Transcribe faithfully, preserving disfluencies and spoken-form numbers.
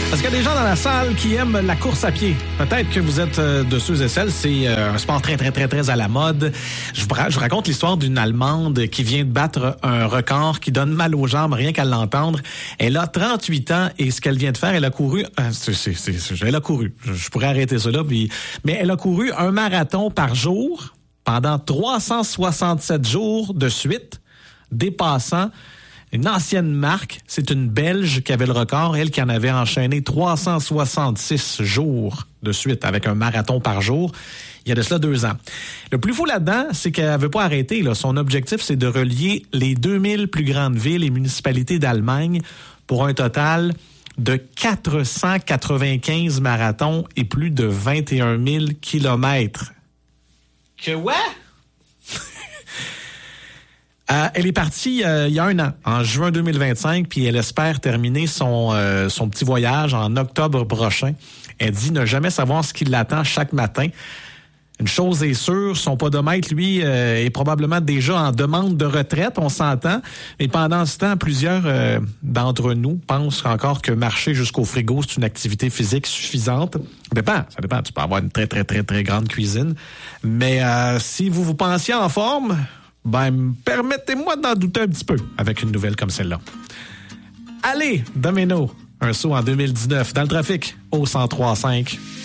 Est-ce qu'il y a des gens dans la salle qui aiment la course à pied? Peut-être que vous êtes de ceux et celles. C'est un sport très, très, très, très à la mode. Je vous, je vous raconte l'histoire d'une Allemande qui vient de battre un record qui donne mal aux jambes, rien qu'à l'entendre. Elle a trente-huit ans et ce qu'elle vient de faire, elle a couru... Euh, c'est, c'est, c'est, elle a couru. Je, je pourrais arrêter ça là. Puis, mais elle a couru un marathon par jour pendant trois cent soixante-sept jours de suite, dépassant... une ancienne marque, c'est une Belge qui avait le record, elle qui en avait enchaîné trois cent soixante-six jours de suite avec un marathon par jour. Il y a de cela deux ans. Le plus fou là-dedans, c'est qu'elle ne veut pas arrêter. Là. Son objectif, c'est de relier les deux mille plus grandes villes et municipalités d'Allemagne pour un total de quatre cent quatre-vingt-quinze marathons et plus de vingt et un mille kilomètres. Que ouais? Euh, elle est partie euh, il y a un an, en juin deux mille vingt-cinq, puis elle espère terminer son euh, son petit voyage en octobre prochain. Elle dit ne jamais savoir ce qui l'attend chaque matin. Une chose est sûre, son podomètre, lui, euh, est probablement déjà en demande de retraite, on s'entend. Mais pendant ce temps, plusieurs euh, d'entre nous pensent encore que marcher jusqu'au frigo, c'est une activité physique suffisante. Ça dépend, ça dépend. Tu peux avoir une très, très, très, très grande cuisine. Mais euh, si vous vous pensiez en forme... ben, permettez-moi d'en douter un petit peu avec une nouvelle comme celle-là. Allez, Domino, un saut en deux mille dix-neuf dans le trafic au cent trois virgule cinq.